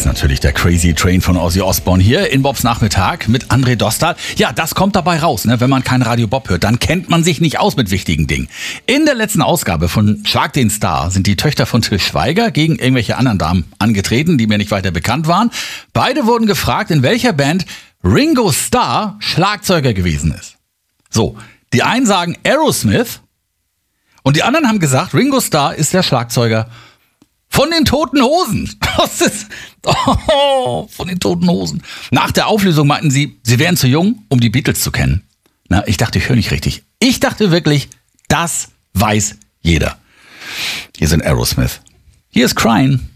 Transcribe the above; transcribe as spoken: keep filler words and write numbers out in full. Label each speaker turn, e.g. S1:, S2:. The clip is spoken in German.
S1: ist natürlich der Crazy Train von Ozzy Osbourne hier in Bobs Nachmittag mit André Dostal. Ja, das kommt dabei raus, ne? Wenn man kein Radio Bob hört, dann kennt man sich nicht aus mit wichtigen Dingen. In der letzten Ausgabe von Schlag den Star sind die Töchter von Til Schweiger gegen irgendwelche anderen Damen angetreten, die mir nicht weiter bekannt waren. Beide wurden gefragt, in welcher Band Ringo Starr Schlagzeuger gewesen ist. So, die einen sagen Aerosmith und die anderen haben gesagt, Ringo Starr ist der Schlagzeuger von den Toten Hosen. Was ist? Oh, von den Toten Hosen. Nach der Auflösung meinten sie, sie wären zu jung, um die Beatles zu kennen. Na, ich dachte, ich höre nicht richtig. Ich dachte wirklich, das weiß jeder. Hier sind Aerosmith. Hier ist Crying.